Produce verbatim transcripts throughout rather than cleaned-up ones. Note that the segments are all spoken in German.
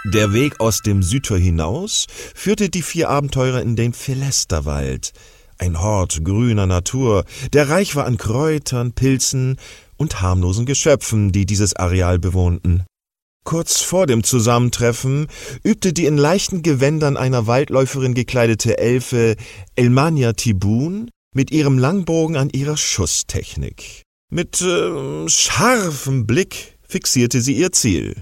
Der Weg aus dem Südtor hinaus führte die vier Abenteurer in den Philisterwald, ein Hort grüner Natur, der reich war an Kräutern, Pilzen und harmlosen Geschöpfen, die dieses Areal bewohnten. Kurz vor dem Zusammentreffen übte die in leichten Gewändern einer Waldläuferin gekleidete Elfe Elmania Tibun mit ihrem Langbogen an ihrer Schusstechnik. Mit äh, scharfem Blick fixierte sie ihr Ziel.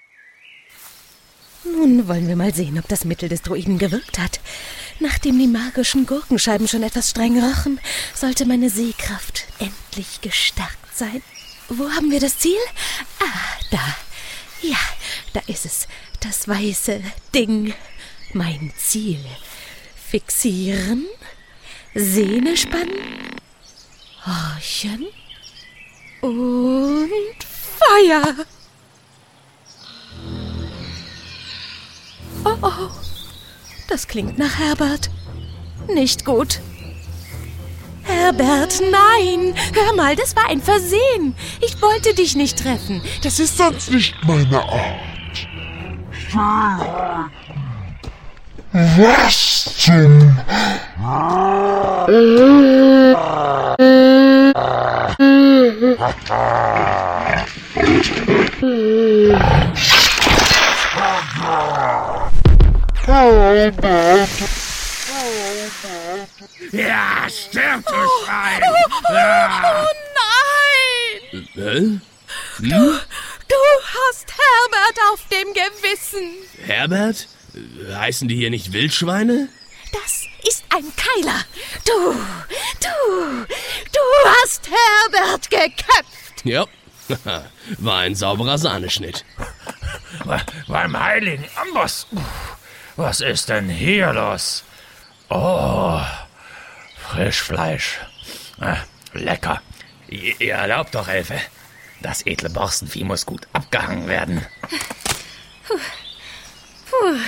Nun wollen wir mal sehen, ob das Mittel des Druiden gewirkt hat. Nachdem die magischen Gurkenscheiben schon etwas streng rochen, sollte meine Sehkraft endlich gestärkt sein. Wo haben wir das Ziel? Ah, da. Ja, da ist es. Das weiße Ding. Mein Ziel. Fixieren. Sehne spannen. Horchen. Und Feuer. Oh, oh. Das klingt nach Herbert. Nicht gut. Herbert, nein! Hör mal, das war ein Versehen. Ich wollte dich nicht treffen. Das ist sonst nicht meine Art. Was zum... Ja, stirb, du Schwein! Oh, Ja. oh nein! Hä? Hm? Du, du hast Herbert auf dem Gewissen. Herbert? Heißen die hier nicht Wildschweine? Das ist ein Keiler. Du, du, du hast Herbert geköpft. Ja, war ein sauberer Sahneschnitt. Beim heiligen Amboss. Was ist denn hier los? Oh, Frischfleisch. Ah, lecker. Ihr, ihr erlaubt doch, Elfe. Das edle Borstenvieh muss gut abgehangen werden. Puh. Puh.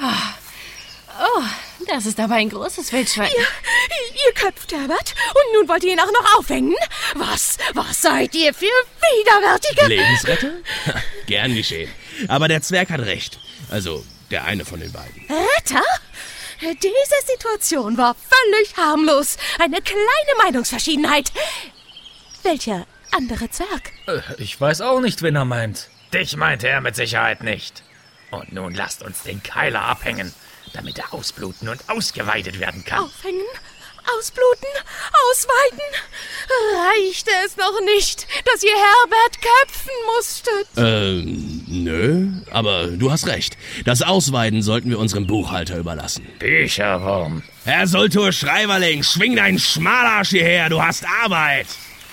Oh. oh, das ist aber ein großes Wildschwein. Ihr, ihr köpft Herbert und nun wollt ihr ihn auch noch aufhängen? Was, was seid ihr für Widerwärtige? Lebensretter? Gern geschehen. Aber der Zwerg hat recht. Also, der eine von den beiden. Retter? Diese Situation war völlig harmlos. Eine kleine Meinungsverschiedenheit. Welcher andere Zwerg? Ich weiß auch nicht, wen er meint. Dich meinte er mit Sicherheit nicht. Und nun lasst uns den Keiler abhängen, damit er ausbluten und ausgeweidet werden kann. Aufhängen? Ausbluten? Ausweiden? Reichte es noch nicht, dass ihr Herbert köpfen musstet? Ähm, nö, aber du hast recht. Das Ausweiden sollten wir unserem Buchhalter überlassen. Bücherwurm. Herr Soltur Schreiberling, schwing deinen Schmalarsch hierher, du hast Arbeit.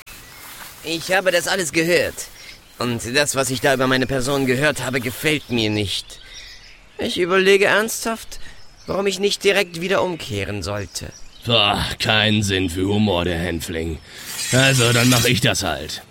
Ich habe das alles gehört. Und das, was ich da über meine Person gehört habe, gefällt mir nicht. Ich überlege ernsthaft, warum ich nicht direkt wieder umkehren sollte. Boah, kein Sinn für Humor, der Hänfling. Also, dann mach ich das halt.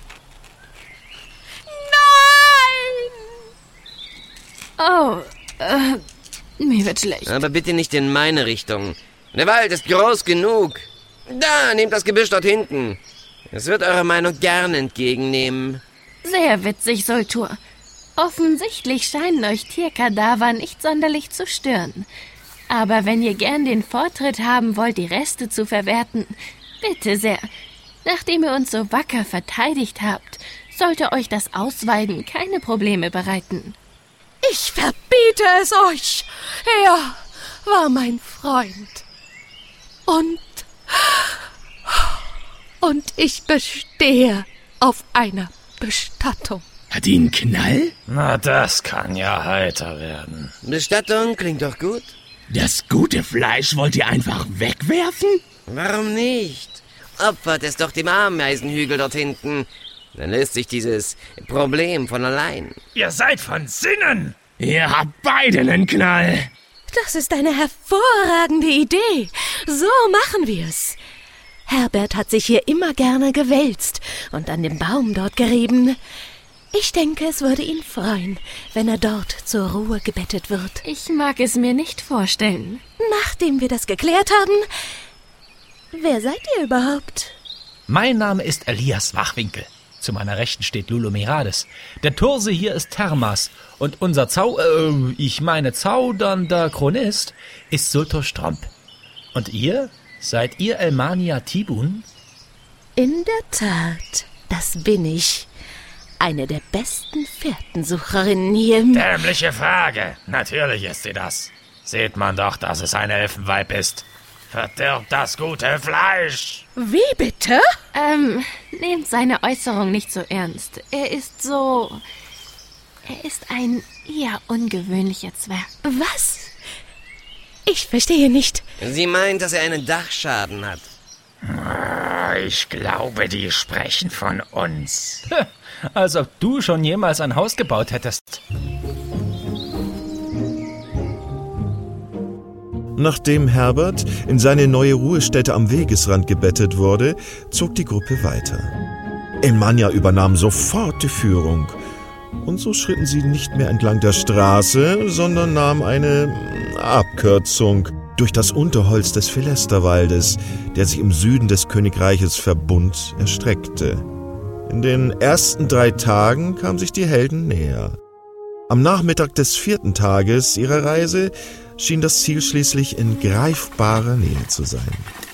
Nein! Oh, äh, mir wird schlecht. Aber bitte nicht in meine Richtung. Der Wald ist groß genug. Da, nehmt das Gebüsch dort hinten. Es wird eure Meinung gern entgegennehmen. Sehr witzig, Soltur. Offensichtlich scheinen euch Tierkadaver nicht sonderlich zu stören. Aber wenn ihr gern den Vortritt haben wollt, die Reste zu verwerten, bitte sehr. Nachdem ihr uns so wacker verteidigt habt, sollte euch das Ausweiden keine Probleme bereiten. Ich verbiete es euch. Er war mein Freund. Und... Und ich bestehe auf einer Bestattung. Hat die einen Knall? Na, das kann ja heiter werden. Bestattung klingt doch gut. Das gute Fleisch wollt ihr einfach wegwerfen? Warum nicht? Opfert es doch dem Ameisenhügel dort hinten. Dann löst sich dieses Problem von allein. Ihr seid von Sinnen! Ihr habt beide einen Knall. Das ist eine hervorragende Idee. So machen wir's. Herbert hat sich hier immer gerne gewälzt und an dem Baum dort gerieben. Ich denke, es würde ihn freuen, wenn er dort zur Ruhe gebettet wird. Ich mag es mir nicht vorstellen. Nachdem wir das geklärt haben, wer seid ihr überhaupt? Mein Name ist Elias Wachwinkel. Zu meiner Rechten steht Lulumirades. Der Turse hier ist Thermas. Und unser Zau... Äh, ich meine zaudernder Chronist ist Sultor Stromp. Und ihr? Seid ihr Elmania Tibun? In der Tat, das bin ich. Eine der besten Fährtensucherinnen hier. Dämliche Frage. Natürlich ist sie das. Sieht man doch, dass es ein Elfenweib ist. Verdirbt das gute Fleisch. Wie bitte? Ähm, nehmt seine Äußerung nicht so ernst. Er ist so... Er ist ein eher ungewöhnlicher Zwerg. Was? Ich verstehe nicht. Sie meint, dass er einen Dachschaden hat. Ich glaube, die sprechen von uns. Als ob du schon jemals ein Haus gebaut hättest. Nachdem Herbert in seine neue Ruhestätte am Wegesrand gebettet wurde, zog die Gruppe weiter. Elmania übernahm sofort die Führung. Und so schritten sie nicht mehr entlang der Straße, sondern nahmen eine Abkürzung durch das Unterholz des Phelesterwaldes, der sich im Süden des Königreiches Verbund erstreckte. In den ersten drei Tagen kamen sich die Helden näher. Am Nachmittag des vierten Tages ihrer Reise schien das Ziel schließlich in greifbarer Nähe zu sein.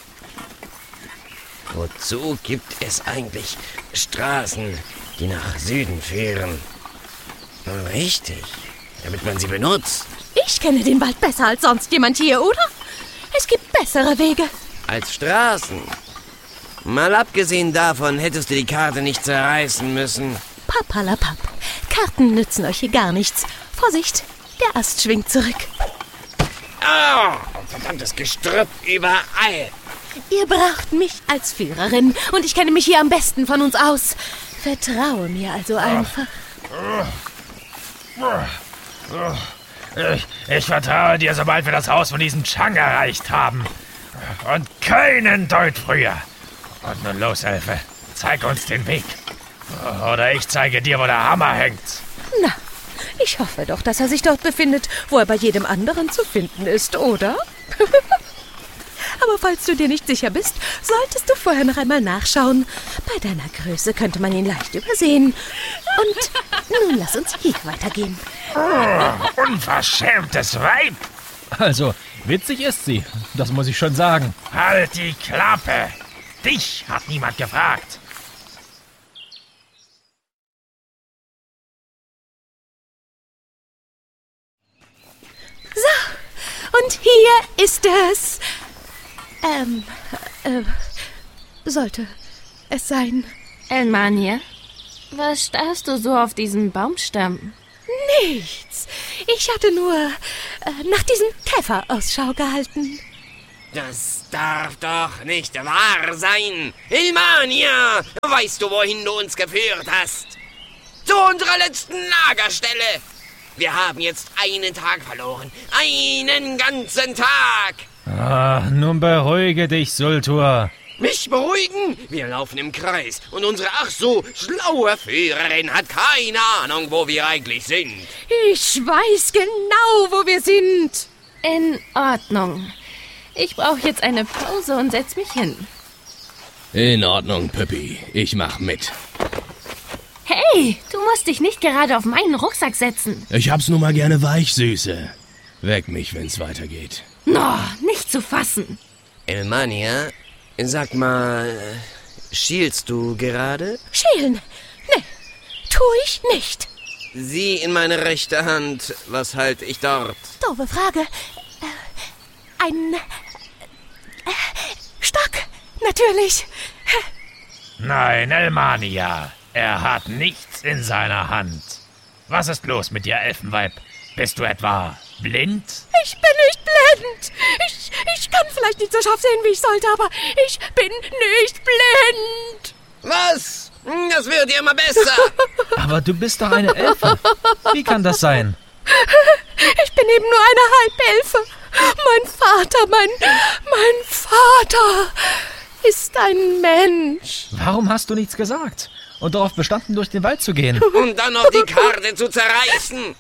Wozu gibt es eigentlich Straßen, die nach Süden führen? Richtig, damit man sie benutzt. Ich kenne den Wald besser als sonst jemand hier, oder? Es gibt bessere Wege. Als Straßen. Mal abgesehen davon hättest du die Karte nicht zerreißen müssen. Papalapap. Karten nützen euch hier gar nichts. Vorsicht, der Ast schwingt zurück. Ah, verdammtes Gestrüpp überall. Ihr braucht mich als Führerin und ich kenne mich hier am besten von uns aus. Vertraue mir also einfach. Ich, ich vertraue dir, sobald wir das Haus von diesem Chang erreicht haben. Und keinen Deut früher. Und nun los, Elfe. Zeig uns den Weg. Oder ich zeige dir, wo der Hammer hängt. Na, ich hoffe doch, dass er sich dort befindet, wo er bei jedem anderen zu finden ist, oder? Aber falls du dir nicht sicher bist, solltest du vorher noch einmal nachschauen. Bei deiner Größe könnte man ihn leicht übersehen. Und nun lass uns hier weitergehen. Oh, unverschämtes Weib! Also, witzig ist sie, das muss ich schon sagen. Halt die Klappe! Dich hat niemand gefragt. So, und hier ist es. Ähm, äh, sollte es sein. Elmania, was starrst du so auf diesen Baumstamm? Nichts. Ich hatte nur äh, nach diesem Käfer Ausschau gehalten. Das darf doch nicht wahr sein. Elmania, weißt du, wohin du uns geführt hast? Zu unserer letzten Lagerstelle. Wir haben jetzt einen Tag verloren. Einen ganzen Tag. Ah, nun beruhige dich, Sultor. Mich beruhigen? Wir laufen im Kreis und unsere ach so schlaue Führerin hat keine Ahnung, wo wir eigentlich sind. Ich weiß genau, wo wir sind. In Ordnung. Ich brauche jetzt eine Pause und setz mich hin. In Ordnung, Püppi. Ich mach mit. Hey, du musst dich nicht gerade auf meinen Rucksack setzen. Ich hab's nun mal gerne weich, Süße. Weck mich, wenn's weitergeht. No, nicht zu fassen. Elmania, sag mal, schielst du gerade? Schielen? Nee, tu ich nicht. Sieh in meine rechte Hand. Was halte ich dort? Doofe Frage. Äh, ein äh, Stock, natürlich. Nein, Elmania. Er hat nichts in seiner Hand. Was ist los mit dir, Elfenweib? Bist du etwa blind? Ich bin nicht blind. Ich, ich kann vielleicht nicht so scharf sehen, wie ich sollte, aber ich bin nicht blind. Was? Das wird ja immer besser. Aber du bist doch eine Elfe. Wie kann das sein? Ich bin eben nur eine Halbelfe. Mein Vater, mein, mein Vater ist ein Mensch. Warum hast du nichts gesagt? Und darauf bestanden, durch den Wald zu gehen? Und dann noch die Karte zu zerreißen.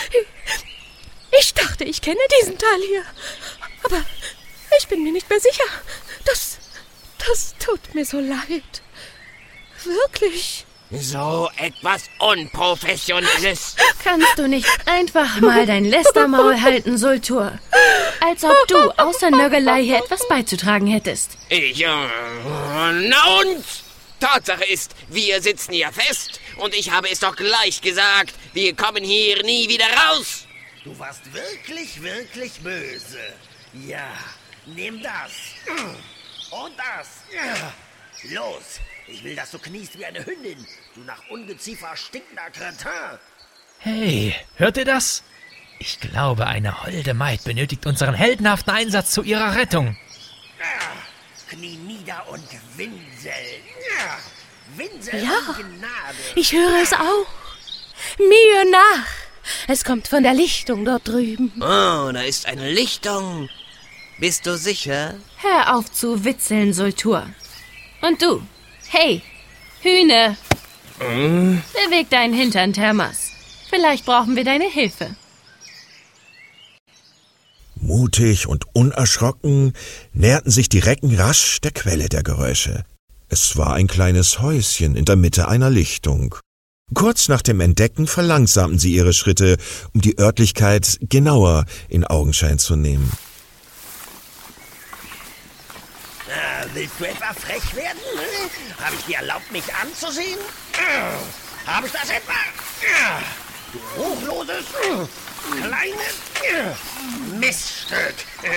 Ich dachte, ich kenne diesen Teil hier. Aber ich bin mir nicht mehr sicher. Das, das tut mir so leid. Wirklich. So etwas Unprofessionelles. Kannst du nicht einfach mal dein Lästermaul halten, Sultur? Als ob du außer Nörgelei hier etwas beizutragen hättest. Ich, äh, na und? Tatsache ist, wir sitzen hier fest und ich habe es doch gleich gesagt, wir kommen hier nie wieder raus. Du warst wirklich, wirklich böse. Ja, nimm das. Und das. Ja. Los, ich will, dass du kniest wie eine Hündin, du nach Ungeziefer stinkender Kretin. Hey, hört ihr das? Ich glaube, eine holde Maid benötigt unseren heldenhaften Einsatz zu ihrer Rettung. Ja. Knie nieder und Winsel. Ja. Winsel Ja, um Gnade. ich höre es auch. Mir nach. Es kommt von der Lichtung dort drüben. Oh, da ist eine Lichtung. Bist du sicher? Hör auf zu witzeln, Sultur. Und du, hey, Hühne. Hm? Beweg deinen Hintern, Thermas. Vielleicht brauchen wir deine Hilfe. Mutig und unerschrocken näherten sich die Recken rasch der Quelle der Geräusche. Es war ein kleines Häuschen in der Mitte einer Lichtung. Kurz nach dem Entdecken verlangsamten sie ihre Schritte, um die Örtlichkeit genauer in Augenschein zu nehmen. Ah, willst du etwa frech werden? Hm? Habe ich dir erlaubt, mich anzusehen? Ah, habe ich das etwa? Ah, du ruchloses, ah, kleines ah, Miststück.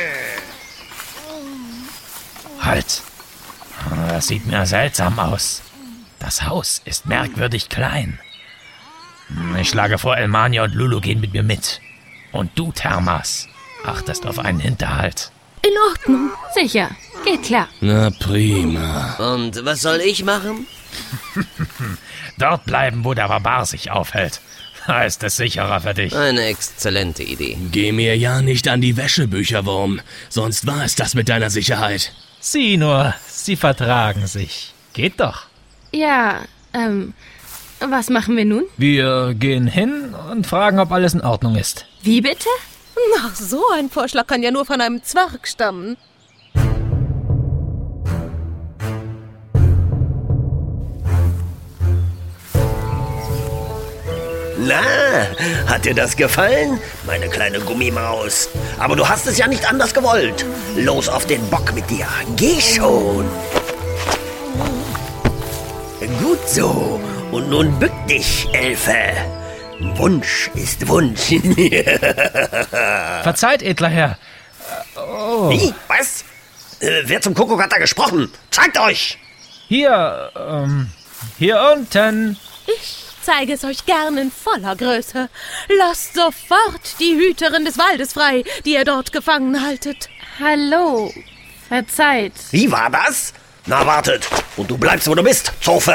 Ah. Halt! Das sieht mir seltsam aus. Das Haus ist merkwürdig klein. Ich schlage vor, Elmania und Lulu gehen mit mir mit. Und du, Thermas, achtest auf einen Hinterhalt. In Ordnung. Sicher, geht klar. Na prima. Und was soll ich machen? Dort bleiben, wo der Barbar sich aufhält. Da ist es sicherer für dich. Eine exzellente Idee. Geh mir ja nicht an die Wäschebücher, Wurm. Sonst war es das mit deiner Sicherheit. Sieh nur, sie vertragen sich. Geht doch. Ja, ähm, was machen wir nun? Wir gehen hin und fragen, ob alles in Ordnung ist. Wie bitte? Ach, so ein Vorschlag kann ja nur von einem Zwerg stammen. Na, hat dir das gefallen, meine kleine Gummimaus? Aber du hast es ja nicht anders gewollt. Los auf den Bock mit dir. Geh schon. Gut so. Und nun bück dich, Elfe. Wunsch ist Wunsch. Verzeiht, edler Herr. Oh. Wie? Was? Äh, wer zum Kuckuck hat da gesprochen? Zeigt euch! Hier, ähm, hier unten. Ich zeige es euch gern in voller Größe. Lasst sofort die Hüterin des Waldes frei, die ihr dort gefangen haltet. Hallo, verzeiht. Wie war das? Na, wartet. Und du bleibst, wo du bist, Zofe.